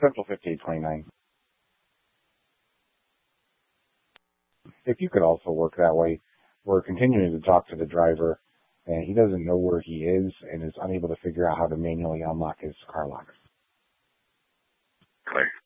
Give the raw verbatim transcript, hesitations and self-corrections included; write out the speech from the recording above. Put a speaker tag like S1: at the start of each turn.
S1: Central fifty-eight twenty-nine. If you could also work that way, we're continuing to talk to the driver, and he doesn't know where he is and is unable to figure out how to manually unlock his car locks.
S2: Clear.